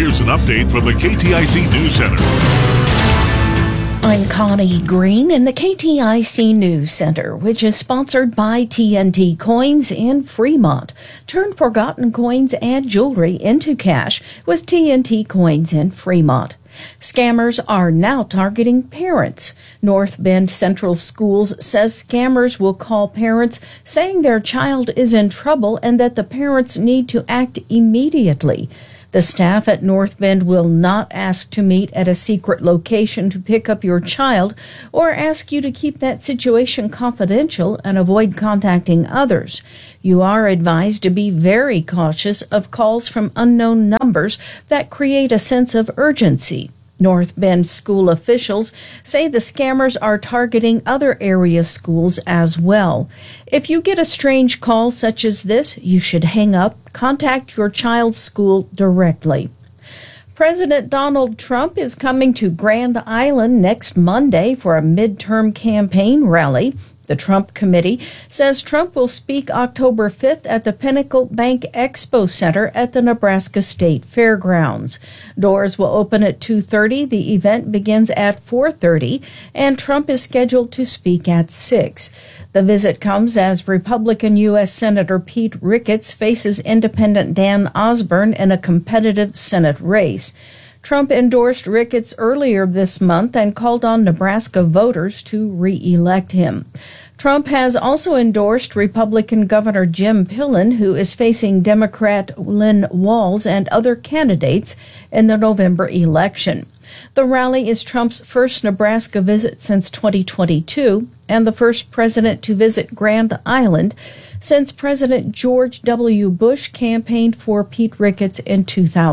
here's an update from the KTIC News Center. I'm Connie Green in the KTIC News Center, which is sponsored by TNT Coins in Fremont. Turn forgotten coins and jewelry into cash with TNT Coins in Fremont. Scammers are now targeting parents. North Bend Central Schools says scammers will call parents saying their child is in trouble and that the parents need to act immediately. The staff at North Bend will not ask to meet at a secret location to pick up your child or ask you to keep that situation confidential and avoid contacting others. You are advised to be very cautious of calls from unknown numbers that create a sense of urgency. North Bend school officials say the scammers are targeting other area schools as well. If you get a strange call such as this, you should hang up, contact your child's school directly. President Donald Trump is coming to Grand Island next Monday for a midterm campaign rally. The Trump Committee says Trump will speak October 5th at the Pinnacle Bank Expo Center at the Nebraska State Fairgrounds. Doors will open at 2:30. The event begins at 4:30, and Trump is scheduled to speak at 6. The visit comes as Republican U.S. Senator Pete Ricketts faces independent Dan Osborne in a competitive Senate race. Trump endorsed Ricketts earlier this month and called on Nebraska voters to re-elect him. Trump has also endorsed Republican Governor Jim Pillen, who is facing Democrat Lynn Walls and other candidates in the November election. The rally is Trump's first Nebraska visit since 2022 and the first president to visit Grand Island since President George W. Bush campaigned for Pete Ricketts in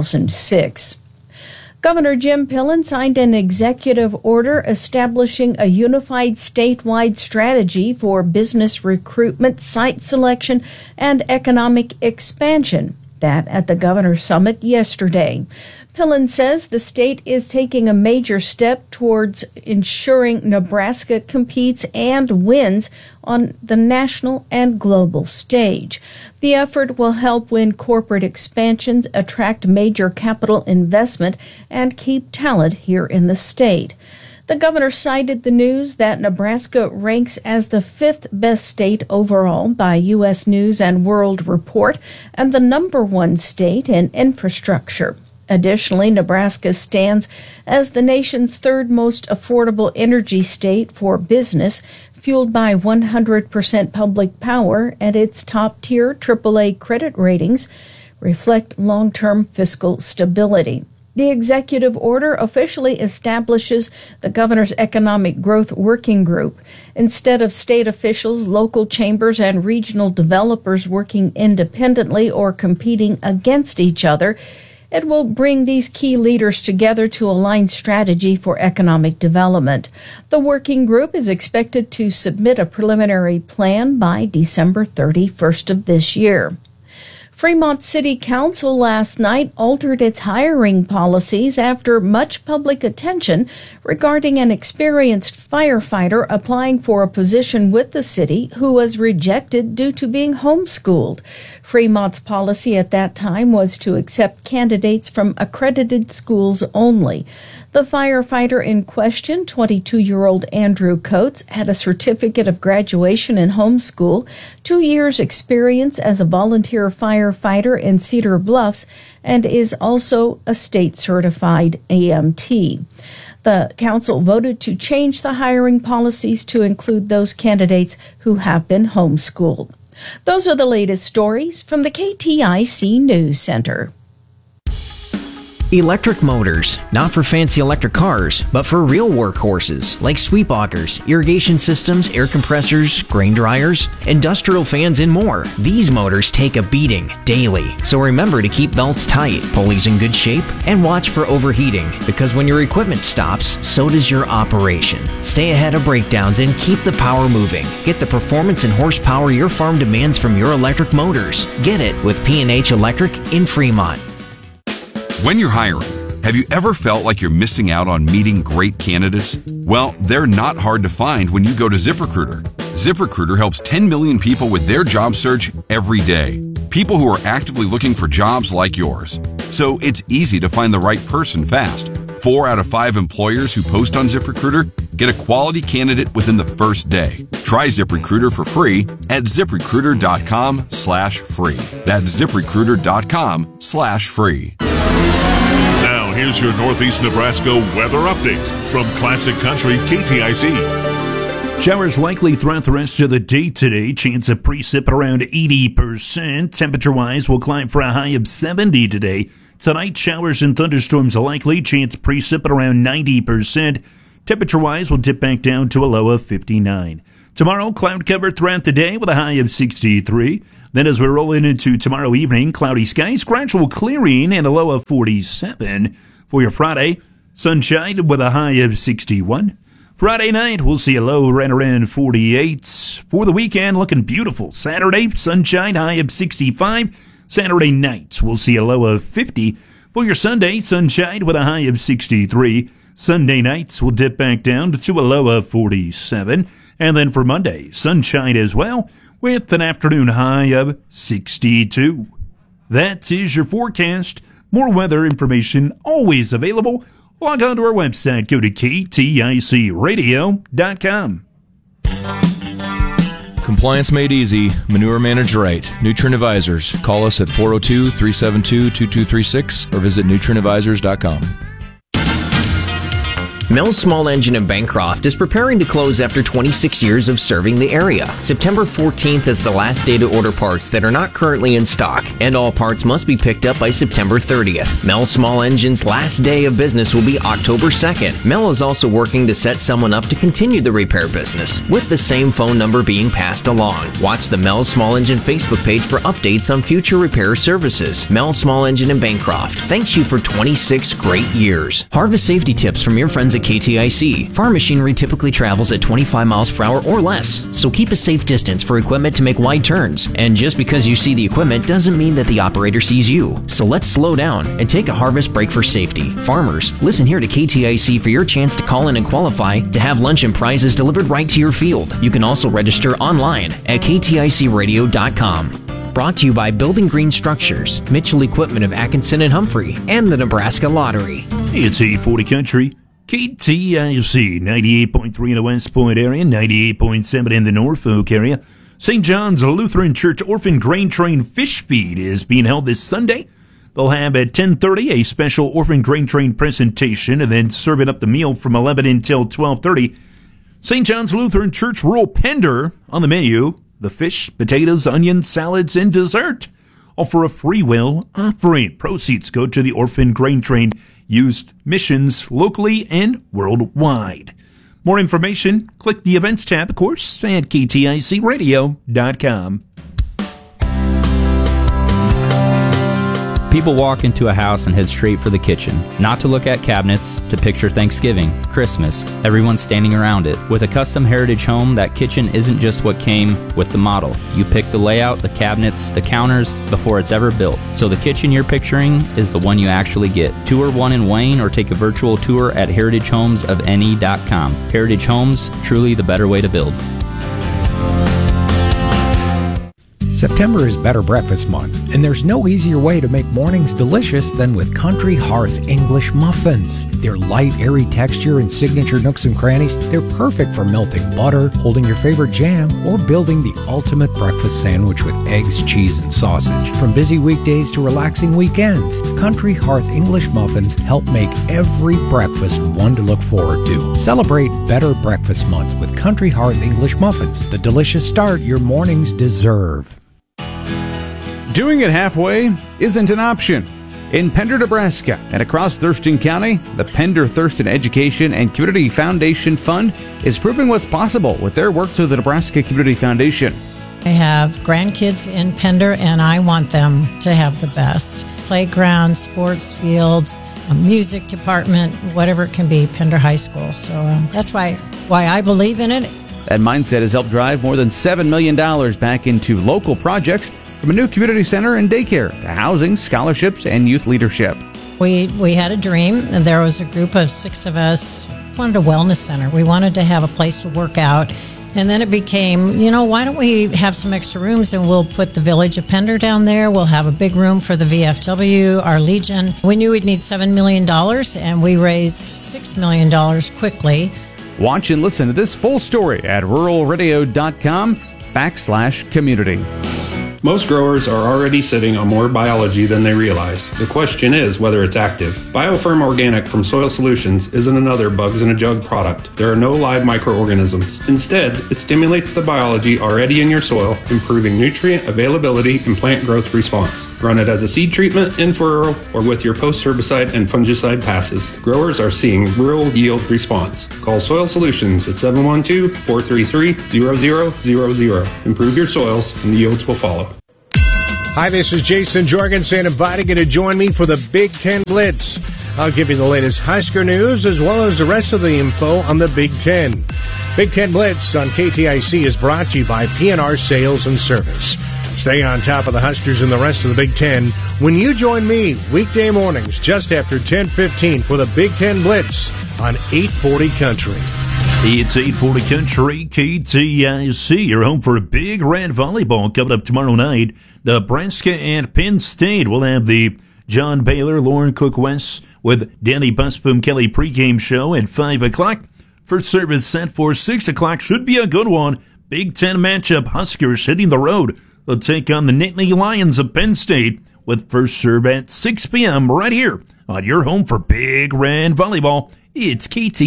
2006. Governor Jim Pillen signed an executive order establishing a unified statewide strategy for business recruitment, site selection, and economic expansion. That at the Governor's Summit yesterday. Pillen says the state is taking a major step towards ensuring Nebraska competes and wins on the national and global stage. The effort will help win corporate expansions, attract major capital investment, and keep talent here in the state. The governor cited the news that Nebraska ranks as the 5th best state overall by U.S. News and World Report and the number 1 state in infrastructure. Additionally, Nebraska stands as the nation's 3rd most affordable energy state for business, fueled by 100% public power, and its top-tier AAA credit ratings reflect long-term fiscal stability. The executive order officially establishes the governor's economic growth working group. Instead of state officials, local chambers, and regional developers working independently or competing against each other, it will bring these key leaders together to align strategy for economic development. The working group is expected to submit a preliminary plan by December 31st of this year. Fremont City Council last night altered its hiring policies after much public attention regarding an experienced firefighter applying for a position with the city who was rejected due to being homeschooled. Fremont's policy at that time was to accept candidates from accredited schools only. The firefighter in question, 22-year-old Andrew Coates, had a certificate of graduation in homeschool, 2 years' experience as a volunteer firefighter in Cedar Bluffs, and is also a state-certified EMT. The council voted to change the hiring policies to include those candidates who have been homeschooled. Those are the latest stories from the KTIC News Center. Electric motors, not for fancy electric cars, but for real workhorses like sweep augers, irrigation systems, air compressors, grain dryers, industrial fans, and more. These motors take a beating daily, so remember to keep belts tight, pulleys in good shape, and watch for overheating, because when your equipment stops, so does your operation. Stay ahead of breakdowns and keep the power moving. Get the performance and horsepower your farm demands from your electric motors. Get it with P&H Electric in Fremont. When you're hiring, have you ever felt like you're missing out on meeting great candidates? Well, they're not hard to find when you go to ZipRecruiter. ZipRecruiter helps 10 million people with their job search every day. People who are actively looking for jobs like yours. So it's easy to find the right person fast. 4 out of 5 employers who post on ZipRecruiter get a quality candidate within the first day. Try ZipRecruiter for free at ZipRecruiter.com/free. That's ZipRecruiter.com/free. Now, here's your Northeast Nebraska weather update from Classic Country KTIC. Showers likely throughout the rest of the day today. Chance of precip at around 80%. Temperature-wise, will climb for a high of 70 today. Tonight, showers and thunderstorms are likely. Chance of precip at around 90%. Temperature-wise, will dip back down to a low of 59. Tomorrow, cloud cover throughout the day with a high of 63. Then as we roll into tomorrow evening, cloudy skies, gradual clearing, and a low of 47. For your Friday, sunshine with a high of 61. Friday night, we'll see a low right around 48. For the weekend, looking beautiful. Saturday, sunshine, high of 65. Saturday nights, we'll see a low of 50. For your Sunday, sunshine with a high of 63. Sunday nights will dip back down to a low of 47. And then for Monday, sunshine as well, with an afternoon high of 62. That is your forecast. More weather information always available. Log on to our website. Go to KTICradio.com. Compliance made easy. Manure managed right. Nutrient Advisors. Call us at 402-372-2236 or visit nutrientadvisors.com. Mel's Small Engine in Bancroft is preparing to close after 26 years of serving the area. September 14th is the last day to order parts that are not currently in stock, and all parts must be picked up by September 30th. Mel's Small Engine's last day of business will be October 2nd. Mel is also working to set someone up to continue the repair business, with the same phone number being passed along. Watch the Mel's Small Engine Facebook page for updates on future repair services. Mel's Small Engine in Bancroft thanks you for 26 great years. Harvest safety tips from your friends at KTIC. Farm machinery typically travels at 25 miles per hour or less, so keep a safe distance for equipment to make wide turns. And just because you see the equipment doesn't mean that the operator sees you. So let's slow down and take a harvest break for safety. Farmers, listen here to KTIC for your chance to call in and qualify to have lunch and prizes delivered right to your field. You can also register online at KTICradio.com. Brought to you by Building Green Structures, Mitchell Equipment of Atkinson and Humphrey, and the Nebraska Lottery. It's 840 Country. KTIC 98.3 in the West Point area, 98.7 in the Norfolk area. St. John's Lutheran Church Orphan Grain Train Fish Feed is being held this Sunday. They'll have at 10:30 a special Orphan Grain Train presentation and then serving up the meal from 11 until 12:30. St. John's Lutheran Church Rural Pender on the menu. The fish, potatoes, onions, salads, and dessert. All for a free will offering. Proceeds go to the Orphan Grain Train used missions locally and worldwide. More information, click the events tab, of course, at KTICradio.com. People walk into a house and head straight for the kitchen, not to look at cabinets, to picture Thanksgiving, Christmas, everyone standing around it. With a custom Heritage home, that kitchen isn't just what came with the model. You pick the layout, the cabinets, the counters before it's ever built. So the kitchen you're picturing is the one you actually get. Tour one in Wayne or take a virtual tour at heritagehomesofne.com. Heritage Homes, truly the better way to build. September is Better Breakfast Month, and there's no easier way to make mornings delicious than with Country Hearth English muffins. Their light, airy texture and signature nooks and crannies, they're perfect for melting butter, holding your favorite jam, or building the ultimate breakfast sandwich with eggs, cheese, and sausage. From busy weekdays to relaxing weekends, Country Hearth English muffins help make every breakfast one to look forward to. Celebrate Better Breakfast Month with Country Hearth English muffins, the delicious start your mornings deserve. Doing it halfway isn't an option. In Pender, Nebraska, and across Thurston County, the Pender Thurston Education and Community Foundation Fund is proving what's possible with their work through the Nebraska Community Foundation. I have grandkids in Pender, and I want them to have the best. Playgrounds, sports fields, a music department, whatever it can be, Pender High School. So that's why I believe in it. That mindset has helped drive more than $7 million back into local projects, from a new community center and daycare to housing, scholarships, and youth leadership. We had a dream, and there was a group of 6 of us wanted a wellness center. We wanted to have a place to work out And then it became, why don't we have some extra rooms and we'll put the Village of Pender down there. We'll have a big room for the VFW, our Legion. We knew we'd need $7 million, and we raised $6 million quickly. Watch and listen to this full story at ruralradio.com/community. Most growers are already sitting on more biology than they realize. The question is whether it's active. BioFirm Organic from Soil Solutions isn't another bugs in a jug product. There are no live microorganisms. Instead, it stimulates the biology already in your soil, improving nutrient availability and plant growth response. Run it as a seed treatment in furrow or with your post-herbicide and fungicide passes. Growers are seeing real yield response. Call Soil Solutions at 712-433-0000. Improve your soils and the yields will follow. Hi, this is Jason Jorgensen inviting you to join me for the Big Ten Blitz. I'll give you the latest Husker news as well as the rest of the info on the Big Ten. Big Ten Blitz on KTIC is brought to you by PNR Sales and Service. Stay on top of the Huskers and the rest of the Big Ten when you join me weekday mornings just after 10:15 for the Big Ten Blitz on 840 Country. It's 840 Country, KTIC. You're home for Big Red Volleyball coming up tomorrow night. Nebraska and Penn State will have the John Baylor, Lauren Cook West with Danny Busboom Kelly pregame show at 5 o'clock. First service set for 6 o'clock. Should be a good one. Big Ten matchup. Huskers hitting the road. They'll take on the Nittany Lions of Penn State with first serve at 6 p.m. right here on your home for Big Red Volleyball. It's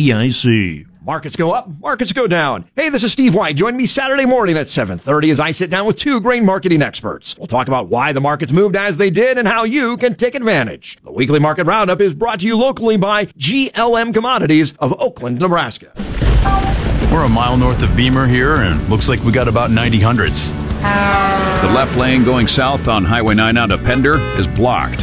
KTIC. Markets go up, markets go down. Hey, this is Steve White. Join me Saturday morning at 7:30 as I sit down with two grain marketing experts. We'll talk about why the markets moved as they did and how you can take advantage. The weekly market roundup is brought to you locally by GLM Commodities of Oakland, Nebraska. We're a mile north of Beamer here, and looks like we got about 90 hundreds. The left lane going south on Highway 9 out of Pender is blocked.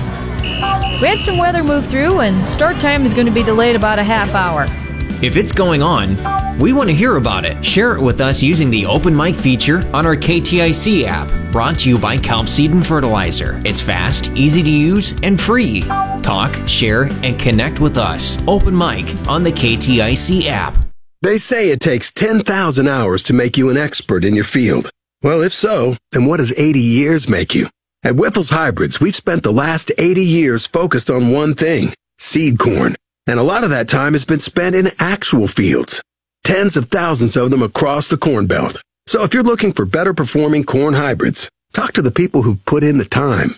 We had some weather move through, and start time is going to be delayed about a half hour. If it's going on, we want to hear about it. Share it with us using the Open Mic feature on our KTIC app. Brought to you by Kelp Seed and Fertilizer. It's fast, easy to use, and free. Talk, share, and connect with us. Open Mic on the KTIC app. They say it takes 10,000 hours to make you an expert in your field. Well, if so, then what does 80 years make you? At Wyffels Hybrids, we've spent the last 80 years focused on one thing, seed corn. And a lot of that time has been spent in actual fields. Tens of thousands of them across the Corn Belt. So if you're looking for better performing corn hybrids, talk to the people who've put in the time.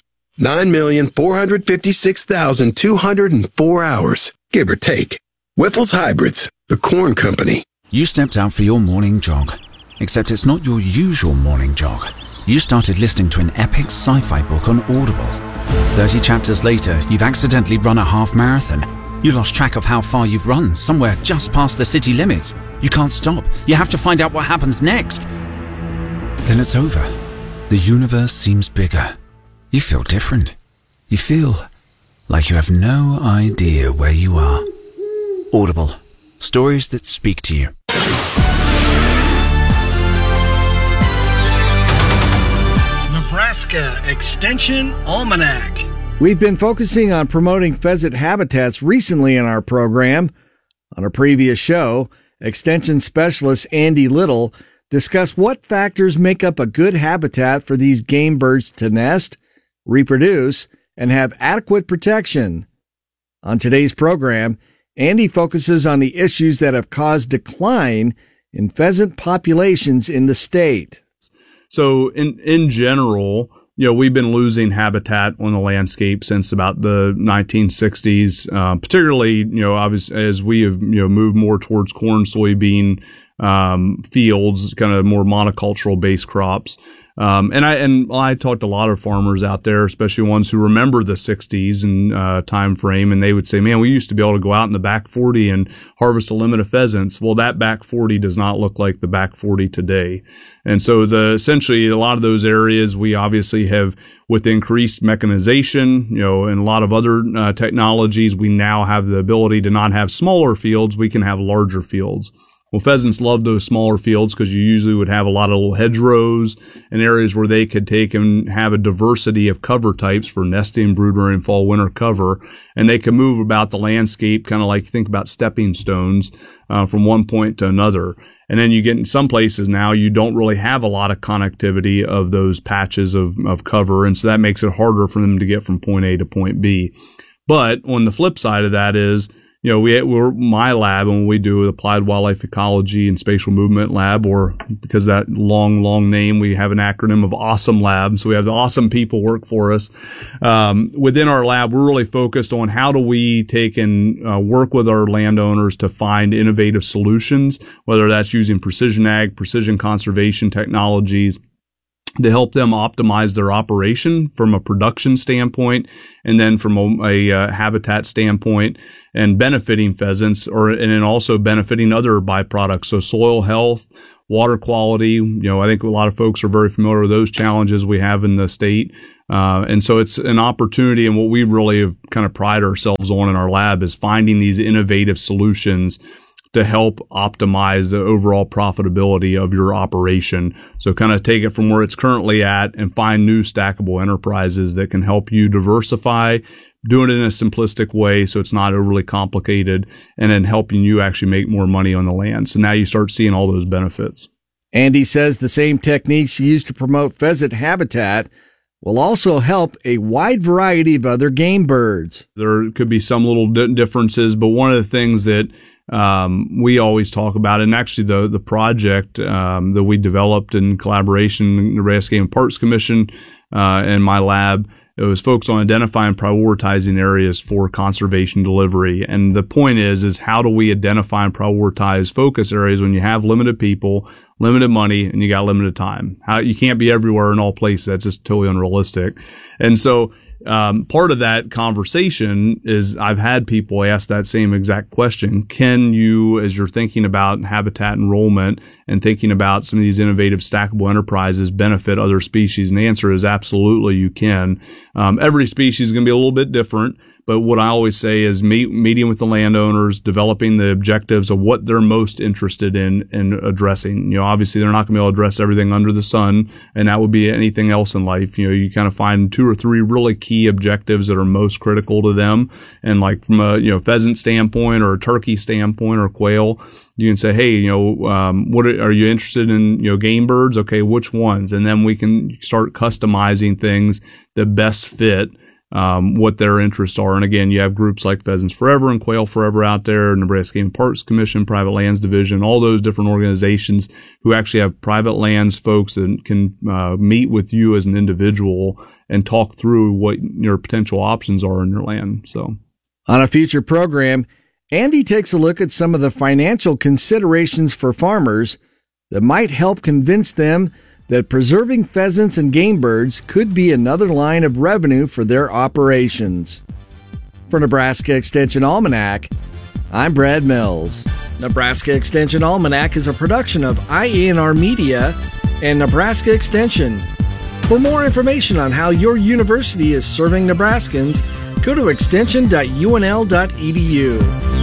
9,456,204 hours, give or take. Wyffels Hybrids, the corn company. You stepped out for your morning jog, except it's not your usual morning jog. You started listening to an epic sci-fi book on Audible. 30 chapters later, you've accidentally run a half marathon. You lost track of how far you've run, somewhere just past the city limits. You can't stop. You have to find out what happens next. Then it's over. The universe seems bigger. You feel different. You feel like you have no idea where you are. Audible. Stories that speak to you. Nebraska Extension Almanac. We've been focusing on promoting pheasant habitats recently in our program. On a previous show, Extension Specialist Andy Little discussed what factors make up a good habitat for these game birds to nest, reproduce, and have adequate protection. On today's program, Andy focuses on the issues that have caused decline in pheasant populations in the state. So in general, we've been losing habitat on the landscape since about the 1960s, particularly, obviously as we have, moved more towards corn, soybean, fields, kind of more monocultural based crops. And I talked to a lot of farmers out there, especially ones who remember the 60s and time frame, and they would say, man, we used to be able to go out in the back 40 and harvest a limit of pheasants. Well, that back 40 does not look like the back 40 today. And so essentially a lot of those areas we obviously have, with increased mechanization, and a lot of other technologies, we now have the ability to not have smaller fields, we can have larger fields. Well, pheasants love those smaller fields because you usually would have a lot of little hedgerows and areas where they could take and have a diversity of cover types for nesting, broodrearing, fall, winter cover. And they can move about the landscape, kind of like think about stepping stones from one point to another. And then you get in some places now, you don't really have a lot of connectivity of those patches of cover. And so that makes it harder for them to get from point A to point B. But on the flip side of that is, we're my lab, and we do Applied Wildlife Ecology and Spatial Movement Lab, or because that long name, we have an acronym of Awesome Lab. So we have the awesome people work for us. Within our lab, we're really focused on how do we take and work with our landowners to find innovative solutions, whether that's using precision ag, precision conservation technologies, to help them optimize their operation from a production standpoint, and then from a habitat standpoint, and benefiting pheasants, and then also benefiting other byproducts. So soil health, water quality. I think a lot of folks are very familiar with those challenges we have in the state. And so it's an opportunity, and what we really have kind of pride ourselves on in our lab is finding these innovative solutions to help optimize the overall profitability of your operation. So kind of take it from where it's currently at and find new stackable enterprises that can help you diversify, do it in a simplistic way so it's not overly complicated, and then helping you actually make more money on the land. So now you start seeing all those benefits. Andy says the same techniques used to promote pheasant habitat will also help a wide variety of other game birds. There could be some little differences, but one of the things that we always talk about, and actually the project that we developed in collaboration with the Nebraska Game and Parks Commission and my lab, it was focused on identifying and prioritizing areas for conservation delivery. And the point is how do we identify and prioritize focus areas when you have limited people, limited money, and you got limited time? You can't be everywhere in all places. That's just totally unrealistic. And so part of that conversation is I've had people ask that same exact question. Can you, as you're thinking about habitat enrollment and thinking about some of these innovative stackable enterprises, benefit other species? And the answer is absolutely you can. Every species is going to be a little bit different. But what I always say is meeting with the landowners, developing the objectives of what they're most interested in addressing. Obviously they're not going to be able to address everything under the sun, and that would be anything else in life. You kind of find 2 or 3 really key objectives that are most critical to them. And like from a, pheasant standpoint or a turkey standpoint or quail, you can say, hey, what are you interested in, game birds? Okay, which ones? And then we can start customizing things that best fit what their interests are. And again, you have groups like Pheasants Forever and Quail Forever out there, Nebraska Game and Parks Commission, Private Lands Division, all those different organizations who actually have private lands folks that can meet with you as an individual and talk through what your potential options are in your land. So, on a future program, Andy takes a look at some of the financial considerations for farmers that might help convince them that preserving pheasants and game birds could be another line of revenue for their operations. For Nebraska Extension Almanac, I'm Brad Mills. Nebraska Extension Almanac is a production of IANR Media and Nebraska Extension. For more information on how your university is serving Nebraskans, go to extension.unl.edu.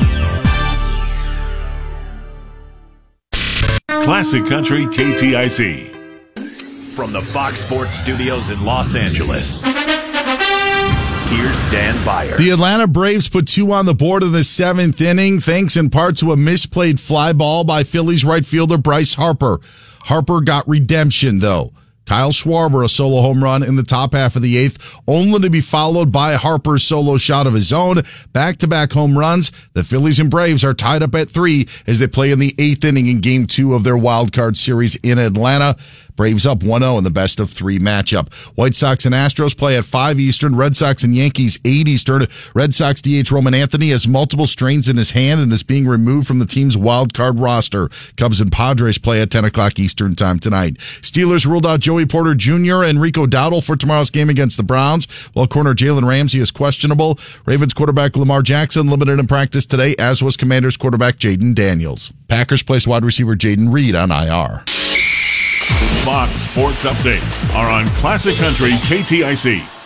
Classic Country KTIC. From the Fox Sports Studios in Los Angeles, here's Dan Beyer. The Atlanta Braves put 2 on the board in the 7th inning, thanks in part to a misplayed fly ball by Phillies right fielder Bryce Harper. Harper got redemption, though. Kyle Schwarber, a solo home run in the top half of the 8th, only to be followed by Harper's solo shot of his own. Back-to-back home runs. The Phillies and Braves are tied up at 3 as they play in the 8th inning in Game 2 of their wild card series in Atlanta. Braves up 1-0 in the best of 3 matchup. White Sox and Astros play at 5 Eastern. Red Sox and Yankees 8 Eastern. Red Sox DH Roman Anthony has multiple strains in his hand and is being removed from the team's wild card roster. Cubs and Padres play at 10 o'clock Eastern time tonight. Steelers ruled out Joey Porter Jr. and Rico Dowdle for tomorrow's game against the Browns, while corner Jalen Ramsey is questionable. Ravens quarterback Lamar Jackson limited in practice today, as was Commanders quarterback Jaden Daniels. Packers placed wide receiver Jaden Reed on IR. Fox Sports Updates are on Classic Country KTIC.